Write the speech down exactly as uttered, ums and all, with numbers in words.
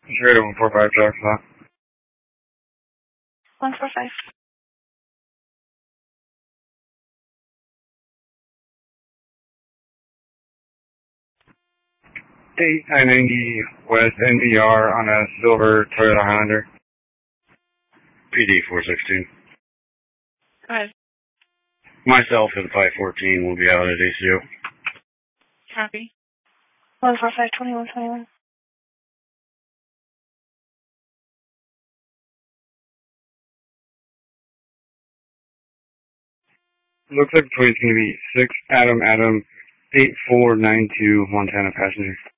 Sure, one four five truck stop. one four five. eight nine ninety West N V R on a silver Toyota Highlander. P D four sixteen. Go ahead. Myself and five fourteen will be out at A C O. Copy. one four five twenty-one twenty-one. Looks like the plate's going to be six Adam Adam eight four nine two Montana passenger.